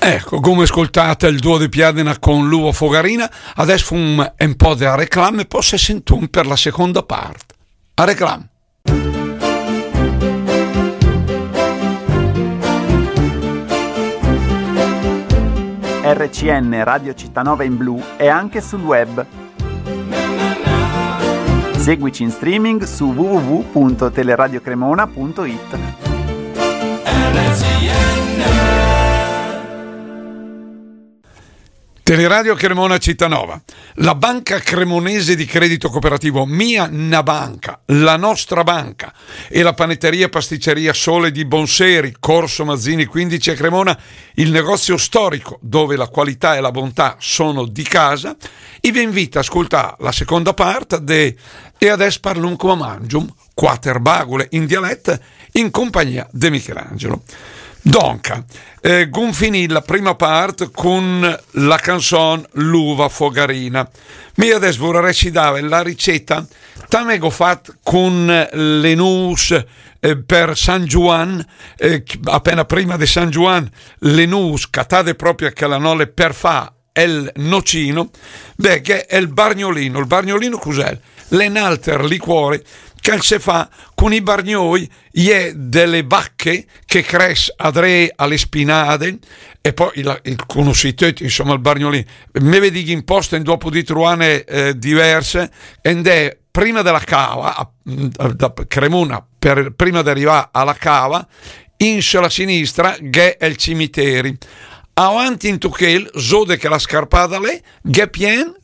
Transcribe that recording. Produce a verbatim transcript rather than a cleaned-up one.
Ecco, come ascoltate il duo di Piadina con l'Uva Fogarina, adesso un, un po' di reclame e poi si sentiamo per la seconda parte. A reclame. R C N Radio Cittanova in blu è anche sul web. Seguici in streaming su w w w punto teleradiocremona punto it. Teleradio Cremona Cittanova, la banca cremonese di credito cooperativo Mia Na Banca, la nostra banca, e la panetteria pasticceria Sole di Bonseri, Corso Mazzini quindici a Cremona, il negozio storico dove la qualità e la bontà sono di casa, e vi invita a ascoltare la seconda parte de E adesso parlo un come mangium, quater bagule in dialetto, in compagnia di Michelangelo. Donca, eh, gonfinì la prima parte con la canzone L'Uva Fogarina. Mi adesso vorrei recitare la ricetta tamego fatta con le nus eh, per San Juan, eh, appena prima di San Juan, le nus catate proprio che la nole per fa il nocino, beh, che è il bargnolino. Il bargnolino cos'è? L'enalter liquore che si fa con i bargnoi e delle bacche che cres adre alle spinade e poi il, il conoscete insomma il bargnolino me vedi in posto in dopo di truane eh, diverse ed è prima della cava a, a, da Cremona per, prima di arrivare alla cava in sulla sinistra che è il cimitero avanti in Tuchel zode che la scarpada lì che pien